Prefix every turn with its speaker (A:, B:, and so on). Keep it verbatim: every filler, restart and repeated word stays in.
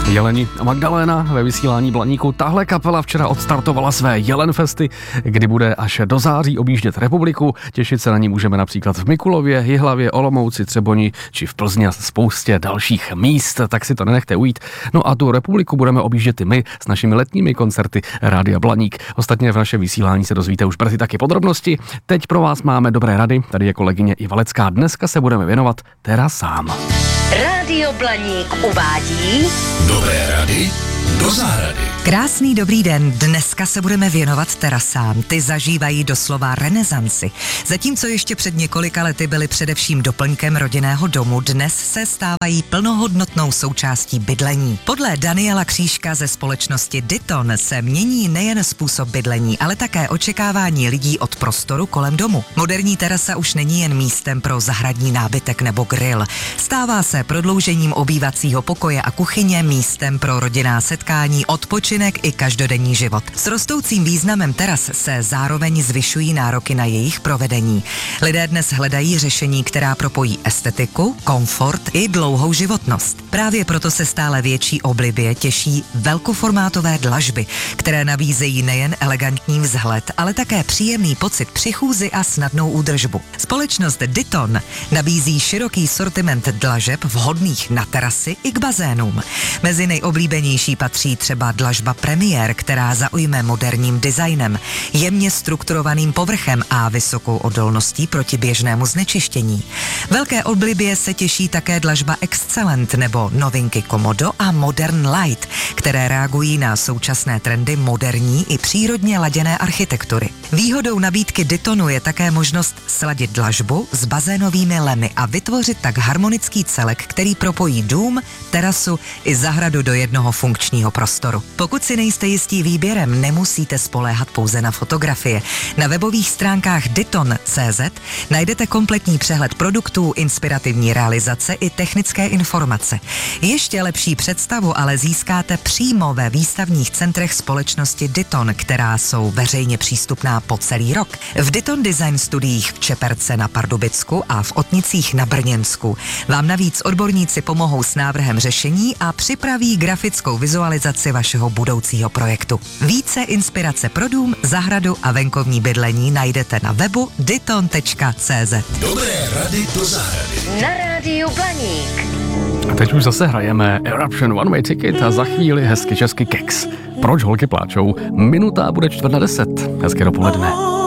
A: Jeleni a Magdaléna ve vysílání Blaníku. Tahle kapela včera odstartovala své Jelenfesty, kdy bude až do září objíždět republiku. Těšit se na ní můžeme například v Mikulově, Jihlavě, Olomouci, Třeboni či v Plzni a spoustě dalších míst, tak si to nenechte ujít. No a tu republiku budeme objíždět i my s našimi letními koncerty Rádia Blaník. Ostatně v našem vysílání se dozvíte už brzy taky podrobnosti. Teď pro vás máme dobré rady, tady je kolegyně Iva Lecká. Dneska se budeme věnovat terasám.
B: Rádio Blaník uvádí
C: Dobré rady do zahrady.
D: Krásný dobrý den, dneska se budeme věnovat terasám. Ty zažívají doslova renesanci. Zatímco ještě před několika lety byly především doplňkem rodinného domu, dnes se stávají plnohodnotnou součástí bydlení. Podle Daniela Křížka ze společnosti Dyton se mění nejen způsob bydlení, ale také očekávání lidí od prostoru kolem domu. Moderní terasa už není jen místem pro zahradní nábytek nebo grill. Stává se prodloužením obývacího pokoje a kuchyně, místem pro rodinná setkání, odpočinek i každodenní život. S rostoucím významem teras se zároveň zvyšují nároky na jejich provedení. Lidé dnes hledají řešení, která propojí estetiku, komfort i dlouhou životnost. Právě proto se stále větší oblibě těší velkoformátové dlažby, které nabízejí nejen elegantní vzhled, ale také příjemný pocit při chůzi a snadnou údržbu. Společnost Dyton nabízí široký sortiment dlažeb vhodných na terasy i k bazénům. Mezi nejoblíbenější patří třeba dlažba Premier, která zaujme moderním designem, jemně strukturovaným povrchem a vysokou odolností proti běžnému znečištění. Velké oblibě se těší také dlažba Excellent nebo novinky Komodo a Modern Light, které reagují na současné trendy moderní i přírodně laděné architektury. Výhodou nabídky Dytonu je také možnost sladit dlažbu s bazénovými lemy a vytvořit tak harmonický celek, který propojí dům, terasu i zahradu do jednoho funkčního prostoru. Pokud si nejste jistí výběrem, nemusíte spoléhat pouze na fotografie. Na webových stránkách dyton tečka cé zet najdete kompletní přehled produktů, inspirativní realizace i technické informace. Ještě lepší představu ale získáte přímo ve výstavních centrech společnosti Dyton, která jsou veřejně přístupná po celý rok. V Dyton Design studiích v Čeperce na Pardubicku a v Otnicích na Brněnsku vám navíc odborníci pomohou s návrhem řešení a připraví grafickou vizualizaci vašeho budoucího projektu. Více inspirace pro dům, zahradu a venkovní bydlení najdete na webu dyton tečka cé zet.
C: Dobré rady do zahrady.
B: na Rádiu Blaník.
A: A teď už zase hrajeme Eruption One Way Ticket a za chvíli hezky česky Keks. Proč holky pláčou? Minuta bude čtvrt na deset. Hezké dopoledne.